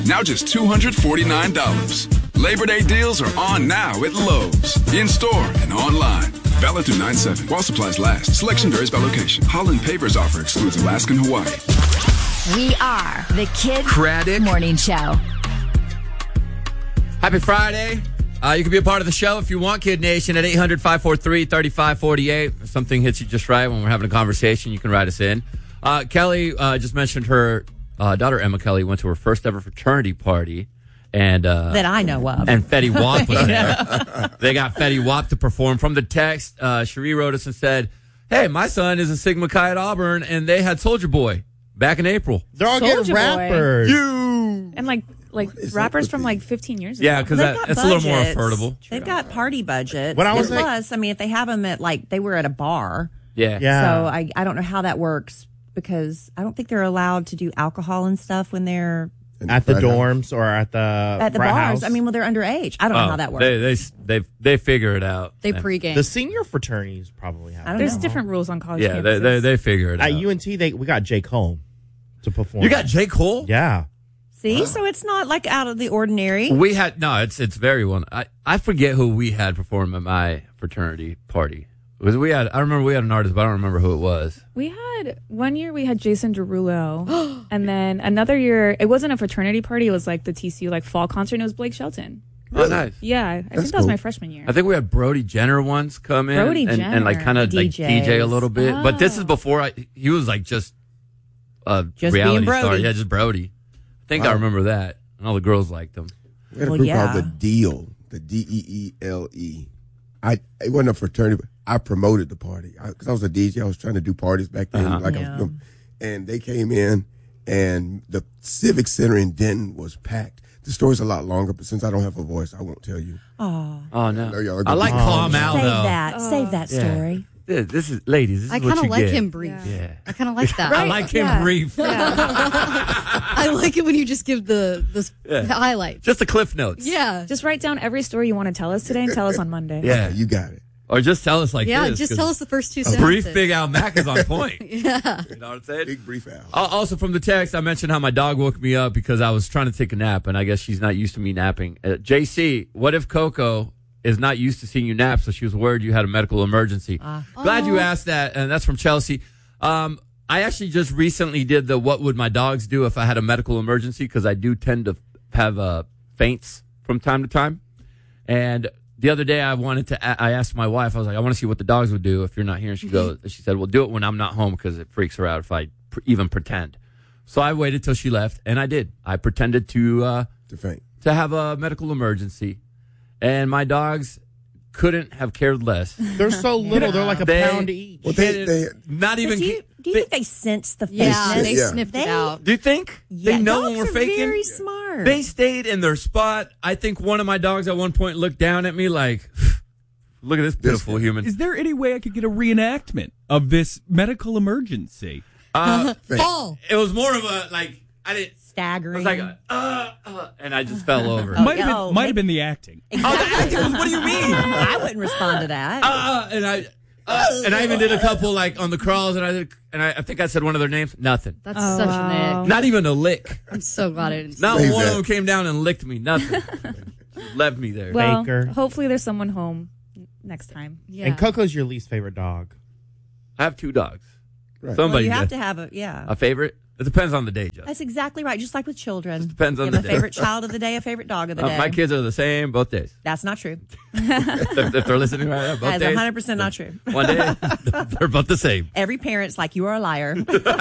Now just $249. Labor Day deals are on now at Lowe's. In-store and online. Valid through 9/7. While supplies last. Selection varies by location. Holland Pavers offer excludes Alaska and Hawaii. We are the Kid Craddock Morning Show. Happy Friday. You can be a part of the show if you want, Kid Nation, at 800-543-3548. If something hits you just right when we're having a conversation, you can write us in. Kelly just mentioned her daughter, Emma Kelly, went to her first ever fraternity party. And that I know of. And Fetty Wap was there. They got Fetty Wap to perform. From the text, Cherie wrote us and said, hey, my son is a Sigma Chi at Auburn, and they had Soulja Boy back in April. They're all getting Soulja Boy. rappers. And like rappers from like 15 years ago. Yeah, because it's a little more affordable. They've got party budgets. What I was Plus, I mean, if they have them at they were at a bar. Yeah. So I don't know how that works because I don't think they're allowed to do alcohol and stuff when they're at the dorms or at the bars. house. I mean, well, they're underage. I don't know how that works. They figure it out. They pregame. The senior fraternities probably have. There's different rules on college Yeah, campuses. they figure it out. At UNT, we got J. Cole to perform. You got J. Cole? Yeah. See, so it's not like out of the ordinary. We had it's very one. I forget who we had perform at my fraternity party. I remember we had an artist, but I don't remember who it was. We had one year we had Jason Derulo, and then another year it wasn't a fraternity party. It was like the TCU fall concert. And it was Blake Shelton. Oh, nice. Yeah, I think that was my freshman year. I think we had Brody Jenner once come in and like kind of like DJ a little bit. But this is before he was like just a reality star. Yeah, just Brody. I think I remember that. And all the girls liked him. We had a group called The Deal, the Deele. It wasn't a fraternity, but I promoted the party because I was a DJ. I was trying to do parties back then. And they came in, and the Civic Center in Denton was packed. The story's a lot longer, but since I don't have a voice, I won't tell you. Oh no! I like Calm Out though. Save that story. This is ladies. This I is what kind you of like get. him brief. Yeah. I kind of like that. I like him brief. I like it when you just give the highlights. Just the cliff notes. Yeah. Just write down every story you want to tell us today and tell us on Monday. Yeah, you got it. Or just tell us like yeah, this. just tell us the first two sentences. Brief Big Al Mac is on point. Yeah. You know what I'm saying? Big Brief Al. Also from the text, I mentioned how my dog woke me up because I was trying to take a nap, and I guess she's not used to me napping. JC, what if Coco is not used to seeing you nap, so she was worried you had a medical emergency? Glad you asked that, and that's from Chelsea. I actually just recently did the what would my dogs do if I had a medical emergency, because I do tend to have faints from time to time. And the other day I asked my wife, I was like, I want to see what the dogs would do if you're not here. And she said, well, do it when I'm not home because it freaks her out if I even pretend. So I waited till she left, and I did. I pretended to faint, to have a medical emergency. And my dogs couldn't have cared less. They're so little. They're like a pound each. Well, they not even. Do you think they sense the fakeness? Yeah, they sniffed it out. Do you think they know when we're faking? Very smart. They stayed in their spot. I think one of my dogs at one point looked down at me like, look at this pitiful human. Is there any way I could get a reenactment of this medical emergency? Fall. It was more of a, like, I didn't. Staggering. I was like, and I just fell over. Might have been the acting. Exactly. What do you mean? I wouldn't respond to that. And I even did a couple like on the crawls, and I think I said one of their names. Nothing. That's such an ick. Not even a lick. I'm so glad I didn't. Not one of them came down and licked me. Nothing. Left me there. Well, Baker. hopefully there's someone home next time. Yeah. And Coco's your least favorite dog. I have 2 dogs. Right. Somebody you have to have a favorite. It depends on the day, Justin. That's exactly right. Just like with children. Depends on Give the a day. favorite child of the day, a favorite dog of the day. My kids are the same both days. That's not true. if they're listening right now, both That is days. 100% not true. One day, they're both the same. Every parent's like, you are a liar.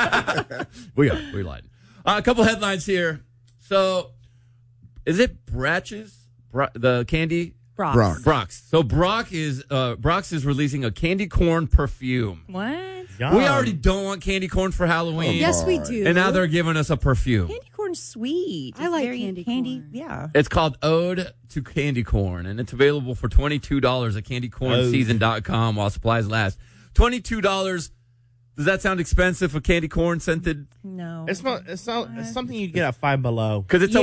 We're lying. A couple headlines here. So, is it Bratches? The candy? Brock's. So Brock's is releasing a candy corn perfume. What? Yum. We already don't want candy corn for Halloween. Yes, we do. And now they're giving us a perfume. Candy corn's sweet. I like candy corn. Yeah. It's called Ode to Candy Corn, and it's available for $22 at candycornseason.com while supplies last. $22. Does that sound expensive for candy corn scented? No. It's something you get at Five Below. Because it's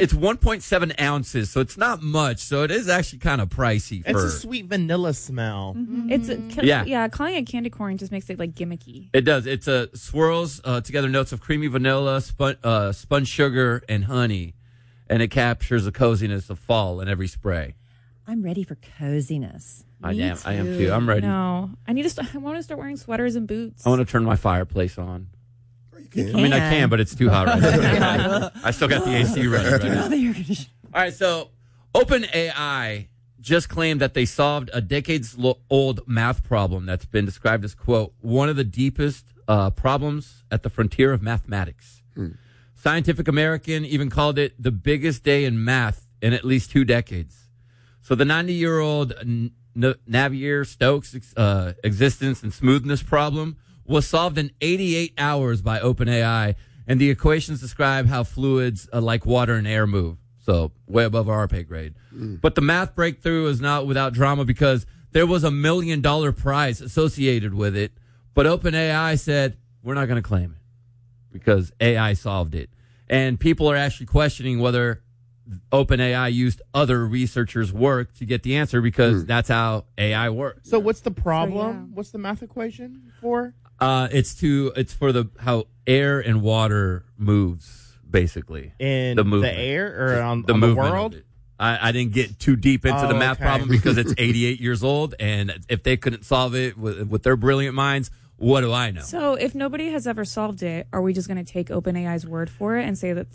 1.7 ounces, so it's not much. So it is actually kind of pricey. It's a sweet vanilla smell. Mm-hmm. Calling it candy corn just makes it like gimmicky. It does. It's swirls together notes of creamy vanilla, spun sugar, and honey. and it captures the coziness of fall in every spray. I'm ready for coziness. I am too. I'm ready. No, I want to start wearing sweaters and boots. I want to turn my fireplace on. You can. I mean, I can, but it's too hot right now. I still got the AC running right now. All right, so OpenAI just claimed that they solved a decades-old math problem that's been described as, quote, one of the deepest problems at the frontier of mathematics. Scientific American even called it the biggest day in math in at least 2 decades. So the 90-year-old Navier-Stokes existence and smoothness problem was solved in 88 hours by OpenAI, and the equations describe how fluids like water and air move. So way above our pay grade. But the math breakthrough is not without drama because there was $1 million prize associated with it. But OpenAI said, we're not going to claim it because AI solved it. And people are actually questioning whether OpenAI used other researchers' work to get the answer because that's how AI works. So what's the problem? What's the math equation for? It's for how air and water moves, basically. In the movement. The air or on the movement world? of it. I didn't get too deep into the math problem because it's 88 years old, and if they couldn't solve it with their brilliant minds, what do I know? So if nobody has ever solved it, are we just going to take OpenAI's word for it and say that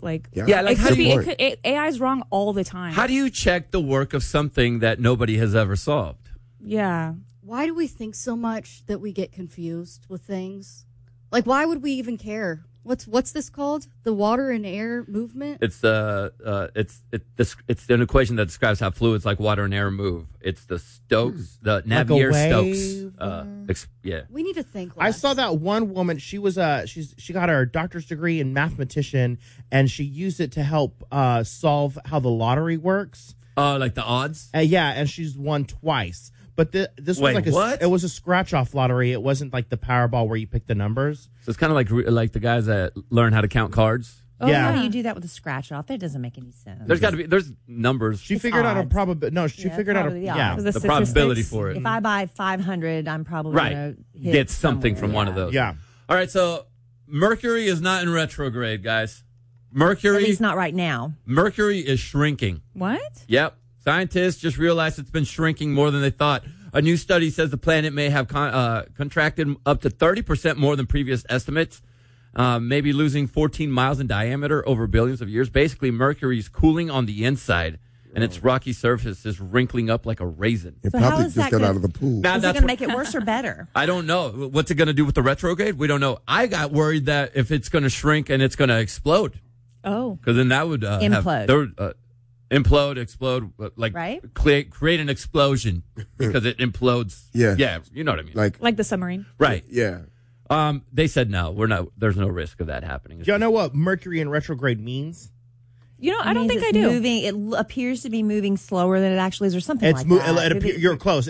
AI is wrong all the time? How do you check the work of something that nobody has ever solved? Yeah. Why do we think so much that we get confused with things? Like, why would we even care? What's this called? The water and air movement? It's an equation that describes how fluids like water and air move. It's the Stokes, the Navier-Stokes. We need to think. I saw that one woman. She was she got her doctor's degree in mathematician, and she used it to help solve how the lottery works. Like the odds? Yeah, and she's won twice. But this was it was a scratch-off lottery. It wasn't like the Powerball where you pick the numbers. So it's kind of like the guys that learn how to count cards. Oh, yeah. How do you do that with a scratch-off? That doesn't make any sense. There's numbers. She figured out a probability. No, she figured out the probability for it. If I buy 500, I'm probably going to get something from one of those. Yeah. All right, so Mercury is not in retrograde, guys. Mercury. At least not right now. Mercury is shrinking. What? Yep. Scientists just realized it's been shrinking more than they thought. A new study says the planet may have contracted up to 30% more than previous estimates, maybe losing 14 miles in diameter over billions of years. Basically, Mercury's cooling on the inside, and its rocky surface is wrinkling up like a raisin. It probably just got out of the pool. Is it going to make it worse or better? I don't know. What's it going to do with the retrograde? We don't know. I got worried that if it's going to shrink and it's going to explode. Oh. Because then that would implode. Implode, explode, create an explosion because it implodes. Yeah, you know what I mean. Like the submarine, right? Yeah. They said no. We're not. There's no risk of that happening. Do y'all know what Mercury in retrograde means? I don't think I do. It appears to be moving slower than it actually is, or something like that. You're close.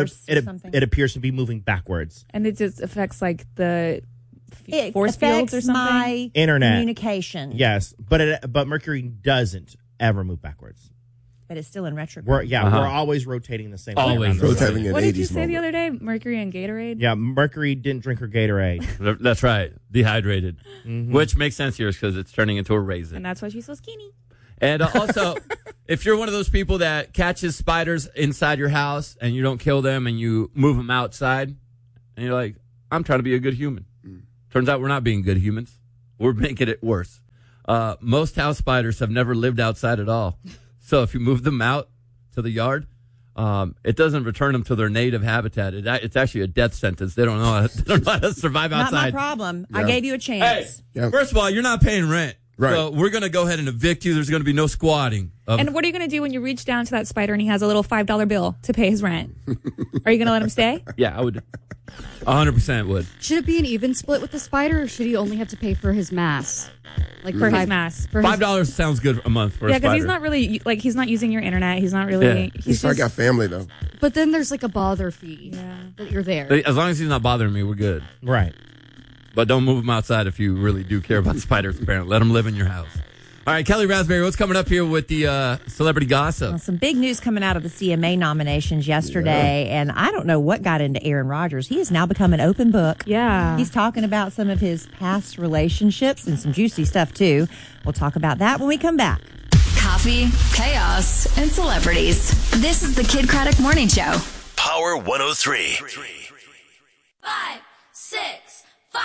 It appears to be moving backwards, and it just affects like the force fields or something. My internet communication. Yes, but Mercury doesn't ever move backwards. But it's still in retrograde. We're always rotating the same way. Always rotating in 80s. What did you say the other day? Mercury and Gatorade? Yeah, Mercury didn't drink her Gatorade. That's right. Dehydrated. Which makes sense here because it's turning into a raisin. And that's why she's so skinny. And also, if you're one of those people that catches spiders inside your house and you don't kill them and you move them outside, and you're like, I'm trying to be a good human. Turns out we're not being good humans. We're making it worse. Most house spiders have never lived outside at all. So if you move them out to the yard, it doesn't return them to their native habitat. It's actually a death sentence. They don't know how to survive outside. Not my problem. Yeah. I gave you a chance. Hey, first of all, you're not paying rent. Right. So we're going to go ahead and evict you. There's going to be no squatting. And what are you going to do when you reach down to that spider and he has a little $5 bill to pay his rent? Are you going to let him stay? Yeah, I would. 100% would. Should it be an even split with the spider, or should he only have to pay for his mass? Like for his mass. $5 sounds good a month for a spider. Yeah, because he's not really, he's not using your internet. He's not really. He's probably got family, though. But then there's like a bother fee that you're there. As long as he's not bothering me, we're good. Right. But don't move him outside if you really do care about spiders, apparently. Let them live in your house. All right, Kelly Raspberry, what's coming up here with the celebrity gossip? Well, some big news coming out of the CMA nominations yesterday, and I don't know what got into Aaron Rodgers. He has now become an open book. Yeah. He's talking about some of his past relationships and some juicy stuff, too. We'll talk about that when we come back. coffee, chaos, and celebrities. This is the Kid Craddock Morning Show. Power 103. 5, 6.